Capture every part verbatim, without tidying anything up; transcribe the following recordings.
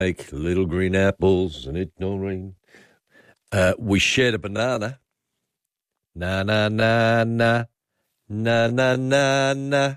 Make little green apples and it don't rain. Uh, we shared a banana. Na, na, na, na. Na, na, na, na.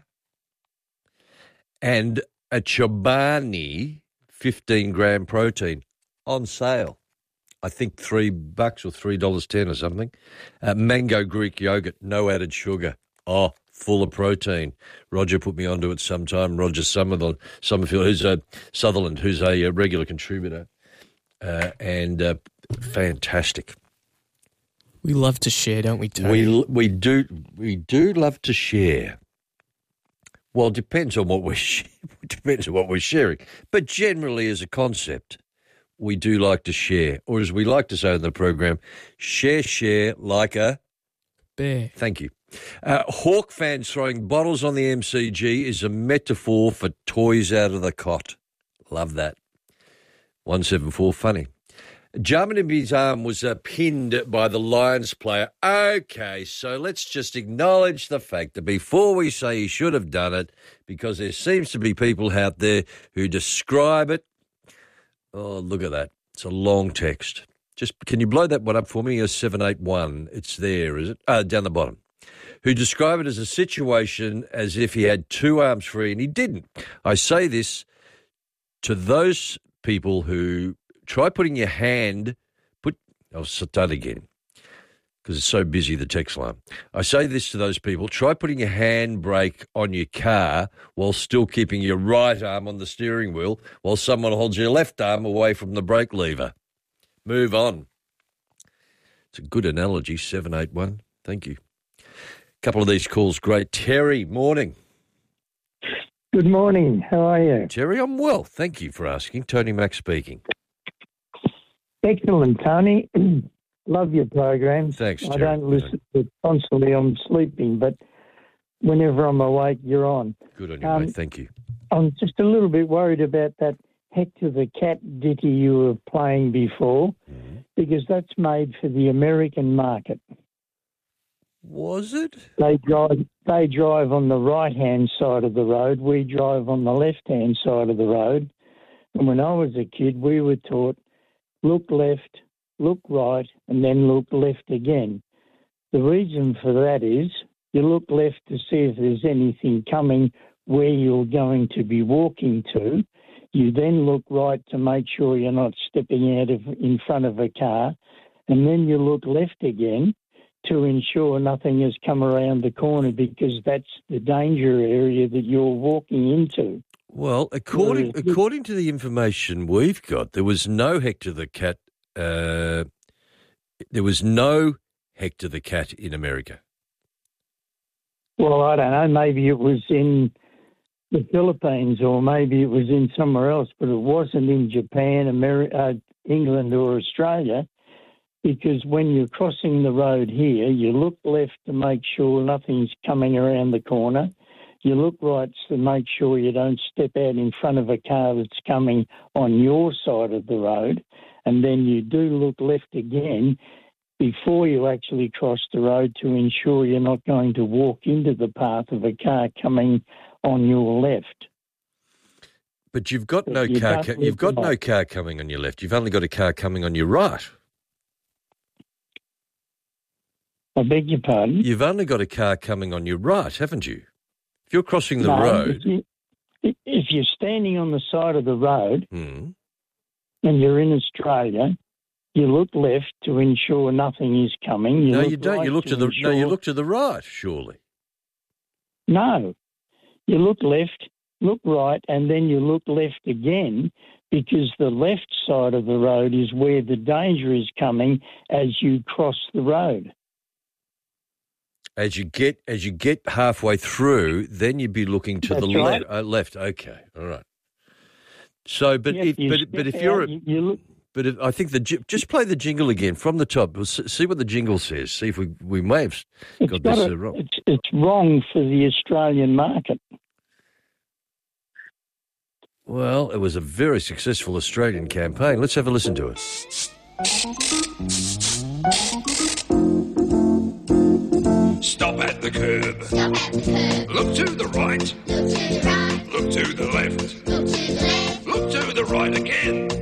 And a Chobani fifteen gram protein on sale. I think three bucks or three dollars ten or something. Uh, mango Greek yogurt, no added sugar. Oh, full of protein. Roger put me onto it sometime. Roger Summerfield, Summerfield who's a Sutherland, who's a, a regular contributor, uh, and uh, fantastic. We love to share, don't we, Tony? We we do we do love to share. Well, it depends on what we're depends on what we're sharing, but generally, as a concept, we do like to share, or as we like to say in the program, share, share like a bear. Thank you. Uh, Hawk fans throwing bottles on the M C G is a metaphor for toys out of the cot. Love that. one seven four, funny. Jarmanby's arm was uh, pinned by the Lions player. Okay, so let's just acknowledge the fact that before we say he should have done it, because there seems to be people out there who describe it. Oh, look at that. It's a long text. Just can you blow that one up for me? A seven eight one. It's there, is it? Uh, down the bottom. Who describe it as a situation as if he had two arms free, and he didn't. I say this to those people who try putting your hand, put, I'll start again, because it's so busy, the text line. I say this to those people, try putting your handbrake on your car while still keeping your right arm on the steering wheel while someone holds your left arm away from the brake lever. Move on. It's a good analogy, seven eight one. Thank you. A couple of these calls, great. Terry, morning. Good morning. How are you? Terry, I'm well. Thank you for asking. Tony Mack speaking. Excellent, Tony. Love your program. Thanks, Terry. I don't listen to it constantly. I'm sleeping, but whenever I'm awake, you're on. Good on you, um, mate. Thank you. I'm just a little bit worried about that Hector the Cat ditty you were playing before, mm-hmm. because that's made for the American market. Was it? They drive, they drive on the right-hand side of the road. We drive on the left-hand side of the road. And when I was a kid, we were taught, look left, look right, and then look left again. The reason for that is you look left to see if there's anything coming where you're going to be walking to. You then look right to make sure you're not stepping out of in front of a car. And then you look left again to ensure nothing has come around the corner, because that's the danger area that you're walking into. Well, according Whereas, according to the information we've got, there was no Hector the Cat. Uh, there was no Hector the Cat in America. Well, I don't know. Maybe it was in the Philippines, or maybe it was in somewhere else, but it wasn't in Japan, America, uh, England, or Australia. Because when you're crossing the road here, you look left to make sure nothing's coming around the corner. You look right to make sure you don't step out in front of a car that's coming on your side of the road. And then you do look left again before you actually cross the road to ensure you're not going to walk into the path of a car coming on your left. But you've got no you car. Ca- you've got no car coming on your left. You've only got a car coming on your right. I beg your pardon? You've only got a car coming on your right, haven't you? If you're crossing the no, road... If, you, if you're standing on the side of the road mm. and you're in Australia, you look left to ensure nothing is coming. You no, look you don't. Right you look to, to the ensure... No, you look to the right, surely. No. You look left, look right, and then you look left again, because the left side of the road is where the danger is coming as you cross the road. As you get as you get halfway through, then you'd be looking to That's the right. left. Uh, left, okay, all right. So, but Yep, if you but step but if out, you're a, you, you look, but if, I think the ji- just play the jingle again from the top. We'll s- see what the jingle says. See if we we may have it's got got this a, uh, wrong. It's, it's wrong for the Australian market. Well, it was a very successful Australian campaign. Let's have a listen to it. Stop at the curb. Stop at the curb. Look to the right. Look to the right. Look to the left. Look to the left. Look to the the ride again.